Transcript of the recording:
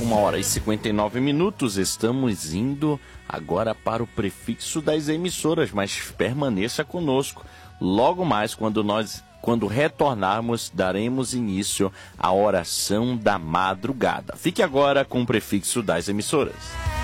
1h59, estamos indo agora para o prefixo das emissoras, mas permaneça conosco. Logo mais, quando retornarmos, daremos início à oração da madrugada. Fique agora com o prefixo das emissoras.